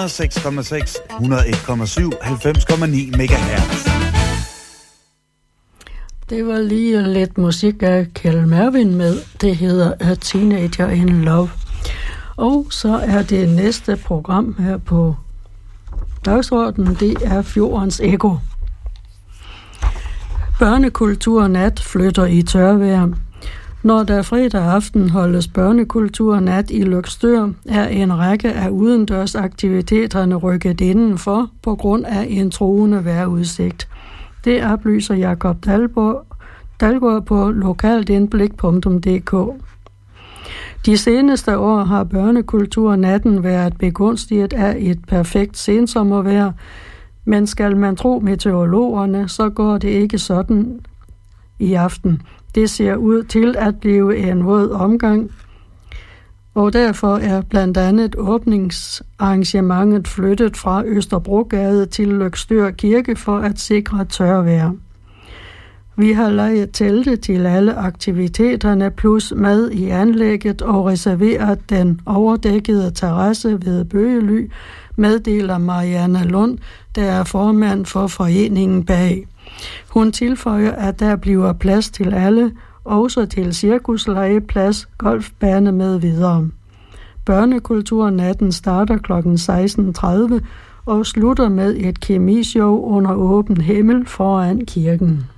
106,6, 101,7, 90,9 MHz. Det var lige lidt musik af Kjeld Mervin med. Det hedder A Teenager in Love. Og så er det næste program her på dagsordenen, det er Fjordens Ekko. Børnekulturnat flytter i tørvejr. Når der fredag aften holdes børnekulturnat i Løgstør, er en række af udendørsaktiviteterne rykket indenfor på grund af en truende vejrudsigt. Det oplyser Jakob Dalgaard på lokaltindblik.dk. De seneste år har børnekulturnatten været begunstiget af et perfekt sensommervejr, men skal man tro meteorologerne, så går det ikke sådan i aften. Det ser ud til at blive en våd omgang, og derfor er blandt andet åbningsarrangementet flyttet fra Østerbrogade til Løgstør Kirke for at sikre tørvejr. Vi har lejet telte til alle aktiviteterne plus mad i anlægget og reserveret den overdækkede terrasse ved Bøgely, meddeler Marianne Lund, der er formand for foreningen bag. Hun tilføjer, at der bliver plads til alle, også til cirkuslegeplads, golfbane med videre. Børnekulturnatten starter kl. 16.30 og slutter med et kemishow under åben himmel foran kirken.